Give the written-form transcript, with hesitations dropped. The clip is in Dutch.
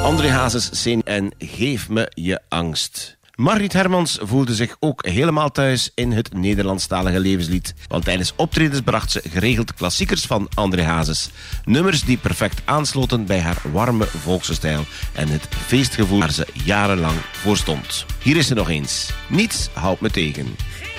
André Hazes zing en Geef me je angst. Margriet Hermans voelde zich ook helemaal thuis in het Nederlandstalige levenslied. Want tijdens optredens bracht ze geregeld klassiekers van André Hazes. Nummers die perfect aansloten bij haar warme volkse stijl en het feestgevoel waar ze jarenlang voor stond. Hier is ze nog eens. Niets houdt me tegen.